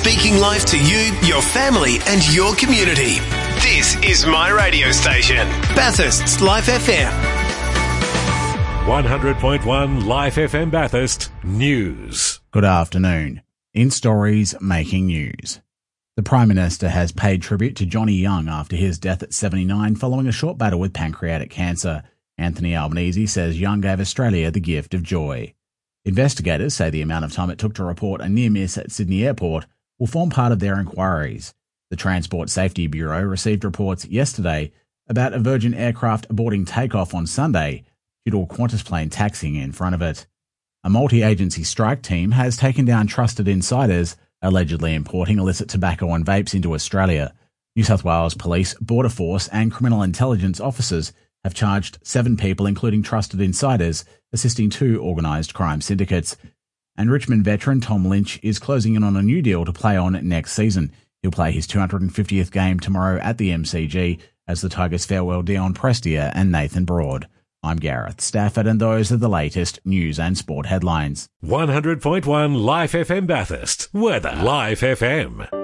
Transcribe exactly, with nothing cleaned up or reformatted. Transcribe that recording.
speaking life to you, your family and your community. This is my radio station, Bathurst's Life F M. one hundred point one Life F M Bathurst News. Good afternoon. In stories making news. The Prime Minister has paid tribute to Johnny Young after his death at seventy-nine following a short battle with pancreatic cancer. Anthony Albanese says Young gave Australia the gift of joy. Investigators say the amount of time it took to report a near miss at Sydney Airport will form part of their inquiries. The Transport Safety Bureau received reports yesterday about a Virgin aircraft aborting takeoff on Sunday due to a Qantas plane taxiing in front of it. A multi-agency strike team has taken down trusted insiders allegedly importing illicit tobacco and vapes into Australia. New South Wales Police, Border Force and criminal intelligence officers have charged seven people, including trusted insiders, assisting two organised crime syndicates. And Richmond veteran Tom Lynch is closing in on a new deal to play on next season. He'll play his two hundred fiftieth game tomorrow at the M C G as the Tigers farewell Dion Prestia and Nathan Broad. I'm Gareth Stafford, and those are the latest news and sport headlines. one hundred point one Life F M Bathurst. Weather. Life F M.